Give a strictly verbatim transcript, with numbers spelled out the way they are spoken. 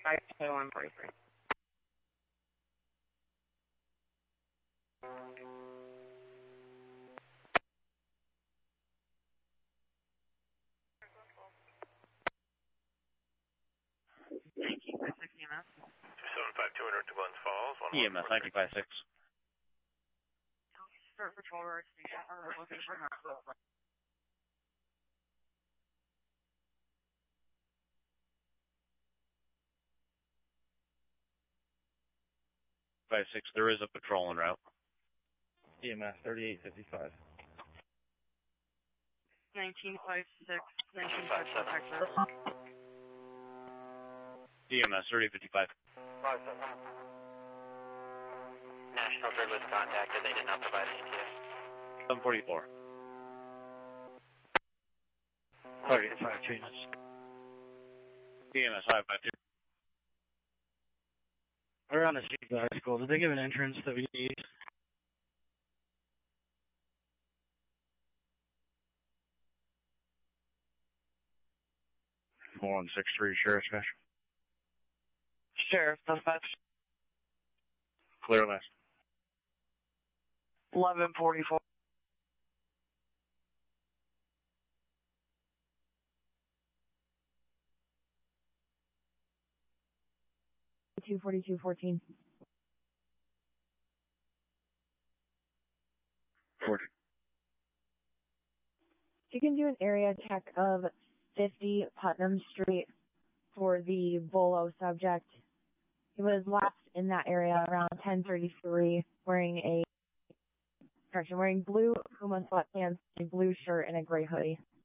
five two one forty-three. nineteen five six E M S. two seven five two hundred to Glens Falls. E M S nineteen five six. Start patrol road station or location not Five six. There is a patrol en route. E M S thirty-eight fifty-five. Nineteen five six. Nineteen five seven. Texas. E M S thirty fifty-five. Five seven. National Grid was contacted. They did not provide an E T A. seven forty-four. Target five two units. E M S five five two. We're on the street by high school. Did they give an entrance that we need? one six three, Sheriff Special. Sheriff, dispatch. Clear last. eleven forty-four. two forty-two fourteen. forty. You can do an area check of fifty Putnam Street for the Volo subject. He was last in that area around ten thirty-three wearing a, correction, wearing blue Puma sweatpants, a blue shirt, and a gray hoodie.